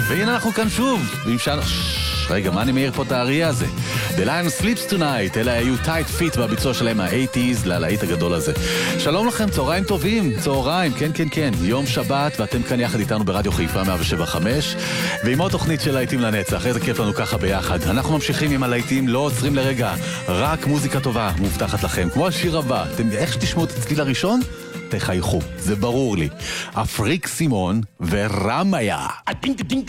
והנה אנחנו כאן שוב, ועם שעה... רגע, מה אני מעיר פה את האריה הזה? The Lion Sleeps Tonight, אלה היו טייט פיט בביצוע שלהם ה-80s ללהיט הגדול הזה. שלום לכם, צהריים טובים, צהריים, כן, יום שבת, ואתם כאן יחד איתנו ברדיו חיפה 107.5, ועם עוד תוכנית של להיטים לנצח, איזה כיף לנו ככה ביחד. אנחנו ממשיכים עם הלהיטים, לא עוצרים לרגע, רק מוזיקה טובה מובטחת לכם, כמו השיר הבא. איך שתשמעו את הצליל הראשון? תחייכו, זה ברור לי. אפריק סימון ורמיה.